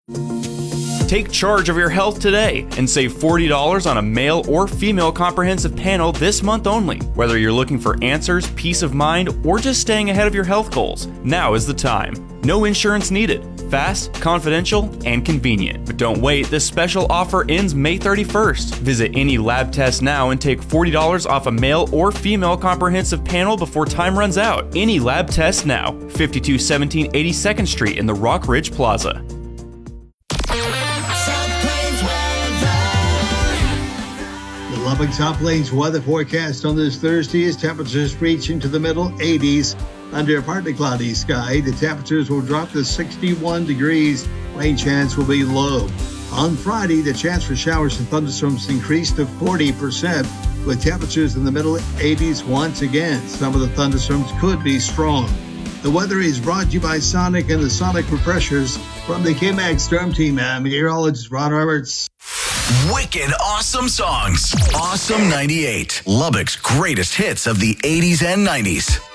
Take charge of your health today and save $40 on a male or female comprehensive panel this month only. Whether you're looking for answers, peace of mind, or just staying ahead of your health goals, now is the time. No insurance needed. Fast, confidential, and convenient. But don't wait, this special offer ends May 31st. Visit any lab test now and take $40 off a male or female comprehensive panel before time runs out. Any lab test now. 5217 82nd Street in the Rock Ridge Plaza. Lubbock South Plains weather forecast on this Thursday is temperatures reaching to the middle 80s. Under a partly cloudy sky, the temperatures will drop to 61 degrees. Rain chance will be low. On Friday, the chance for showers and thunderstorms increased to 40%, with temperatures in the middle 80s once again. Some of the thunderstorms could be strong. The weather is brought to you by Sonic and the Sonic Refreshers. From the KMAX Storm Team, I'm meteorologist Ron Roberts. Wicked awesome songs. Awesome 98. Lubbock's greatest hits of the 80s and 90s.